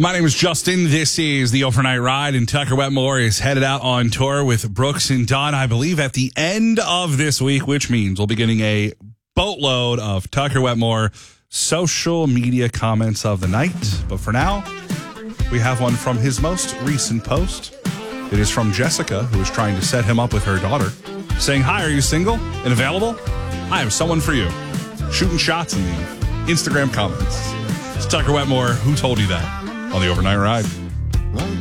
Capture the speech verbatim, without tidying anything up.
My name is Justin. This is the Overnight Ride, and Tucker Wetmore is headed out on tour with Brooks and Dunn, I believe, at the end of this week, which means we'll be getting a boatload of Tucker Wetmore social media comments of the night. But for now, we have one from his most recent post. It is from Jessica, who is trying to set him up with her daughter, saying, "Hi, are you single and available? I have someone for you." Shooting shots in the Instagram comments. It's Tucker Wetmore. Who told you that? On the Overnight Ride.